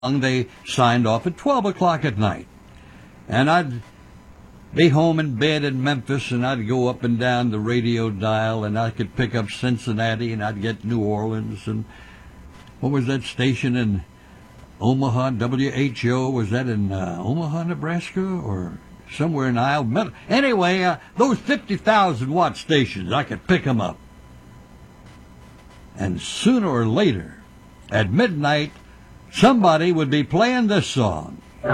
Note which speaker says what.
Speaker 1: they signed off at 12 o'clock at night. And I'd be home in bed in Memphis, and I'd go up and down the radio dial, and I could pick up Cincinnati, and I'd get New Orleans, and what was that station in Omaha, WHO? Was that in Omaha, Nebraska, or somewhere in Iowa? Anyway, those 50,000-watt stations, I could pick them up. And sooner or later, at midnight, somebody would be playing this song.